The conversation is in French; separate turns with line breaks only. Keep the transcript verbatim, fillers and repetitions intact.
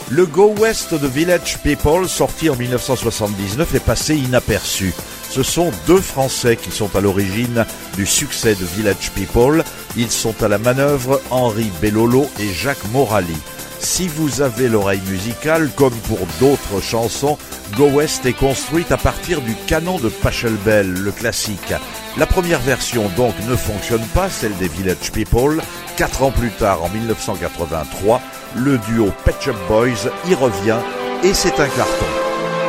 Le Go West de Village People, sorti en dix-neuf cent soixante-dix-neuf, est passé inaperçu. Ce sont deux Français qui sont à l'origine du succès de Village People. Ils sont à la manœuvre, Henri Bellolo et Jacques Morali. Si vous avez l'oreille musicale, comme pour d'autres chansons, Go West est construite à partir du canon de Pachelbel, le classique. La première version donc ne fonctionne pas, celle des Village People. Quatre ans plus tard, en dix-neuf cent quatre-vingt-trois, le duo Pet Shop Boys y revient et c'est un carton.